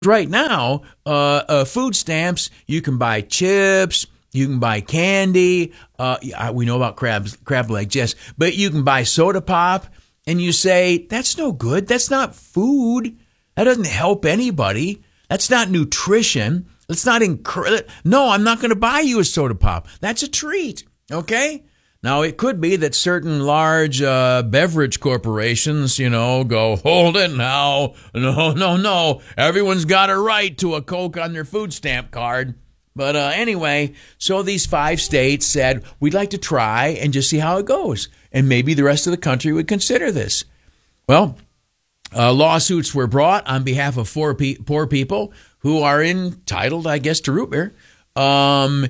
Right now, food stamps, you can buy chips, you can buy candy. We know about crab legs, yes. But you can buy soda pop, and you say, that's no good. That's not food. That doesn't help anybody. That's not nutrition. Let's not encourage. No, I'm not going to buy you a soda pop. That's a treat, okay? Now, it could be that certain large beverage corporations, go, hold it now. No. Everyone's got a right to a Coke on their food stamp card. But anyway, so these 5 states said, we'd like to try and just see how it goes. And maybe the rest of the country would consider this. Well, lawsuits were brought on behalf of poor people who are entitled, I guess, to root beer. And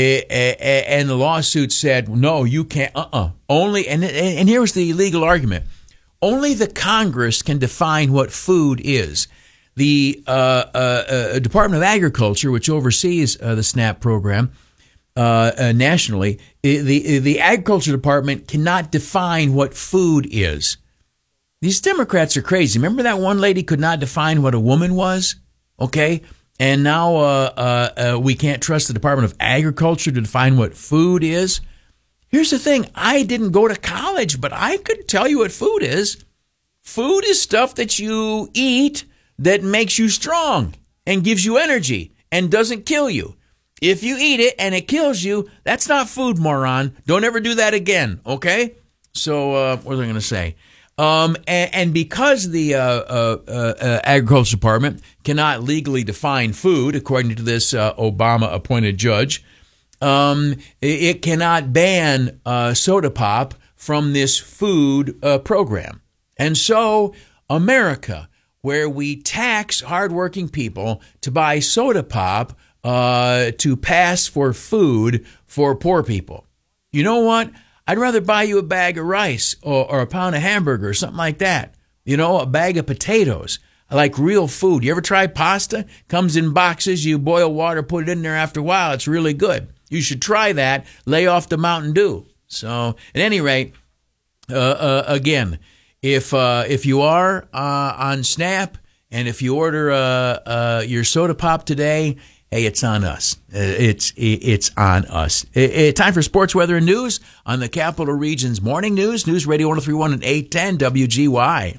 the lawsuit said, no, you can't, only, and here was the legal argument. Only the Congress can define what food is. The Department of Agriculture, which oversees the SNAP program nationally, the Agriculture Department cannot define what food is. These Democrats are crazy. Remember that one lady could not define what a woman was? Okay? And now we can't trust the Department of Agriculture to define what food is. Here's the thing. I didn't go to college, but I could tell you what food is. Food is stuff that you eat that makes you strong and gives you energy and doesn't kill you. If you eat it and it kills you, that's not food, moron. Don't ever do that again, okay? So what was I going to say? And because the Agriculture Department cannot legally define food, according to this Obama-appointed judge, it cannot ban soda pop from this food program. And so America, where we tax hardworking people to buy soda pop to pass for food for poor people. You know what? I'd rather buy you a bag of rice or a pound of hamburger or something like that. A bag of potatoes. I like real food. You ever try pasta? Comes in boxes. You boil water, put it in there after a while. It's really good. You should try that. Lay off the Mountain Dew. So, at any rate, again, if you are on SNAP and if you order your soda pop today, hey, it's on us. It's on us. Time for sports, weather, and news on the Capital Region's Morning News. News Radio 103.1 and 810 WGY.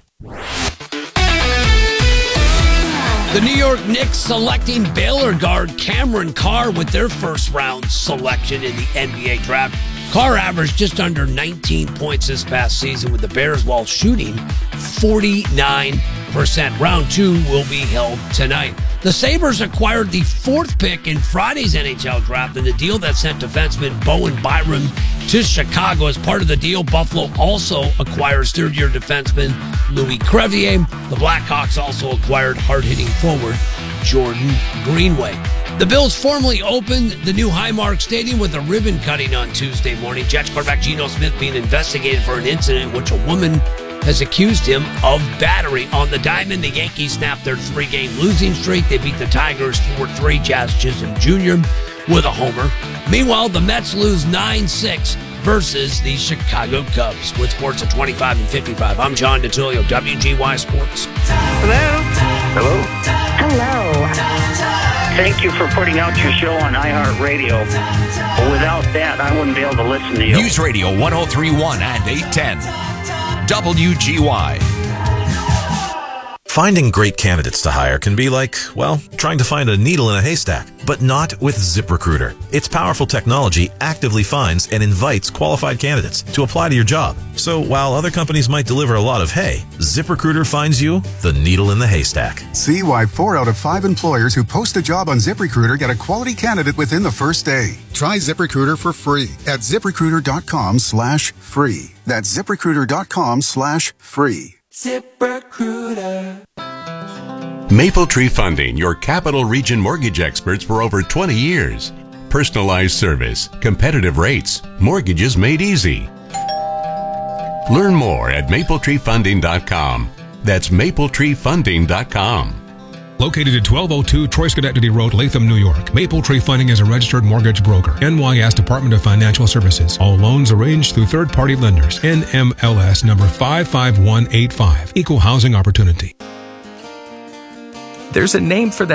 The New York Knicks selecting Baylor guard Cameron Carr with their first-round selection in the NBA draft. Carr averaged just under 19 points this past season with the Bears while shooting 49%. Round 2 will be held tonight. The Sabres acquired the 4th pick in Friday's NHL draft in the deal that sent defenseman Bowen Byram to Chicago. As part of the deal, Buffalo also acquires third-year defenseman Louis Crevier. The Blackhawks also acquired hard-hitting forward Jordan Greenway. The Bills formally opened the new Highmark Stadium with a ribbon cutting on Tuesday morning. Jets quarterback Geno Smith being investigated for an incident in which a woman has accused him of battery. On the diamond, the Yankees snapped their 3-game losing streak. They beat the Tigers 4-3. Jazz Chisholm Jr. with a homer. Meanwhile, the Mets lose 9-6 versus the Chicago Cubs. With sports at 25 and 55, I'm John DeTilio, WGY Sports. Hello? Thank you for putting out your show on iHeartRadio. Without that, I wouldn't be able to listen to you. News Radio 103.1 and 810. WGY. Finding great candidates to hire can be like, well, trying to find a needle in a haystack, but not with ZipRecruiter. Its powerful technology actively finds and invites qualified candidates to apply to your job. So while other companies might deliver a lot of hay, ZipRecruiter finds you the needle in the haystack. See why 4 out of 5 employers who post a job on ZipRecruiter get a quality candidate within the first day. Try ZipRecruiter for free at ZipRecruiter.com/free. That's ZipRecruiter.com/free. ZipRecruiter. Maple Tree Funding, your Capital Region mortgage experts for over 20 years. Personalized service, competitive rates, mortgages made easy. Learn more at mapletreefunding.com. That's mapletreefunding.com. Located at 1202 Troy Schenectady Road, Latham, New York, Maple Tree Funding is a registered mortgage broker. NYS Department of Financial Services. All loans arranged through third-party lenders. NMLS number 55185. Equal housing opportunity. There's a name for that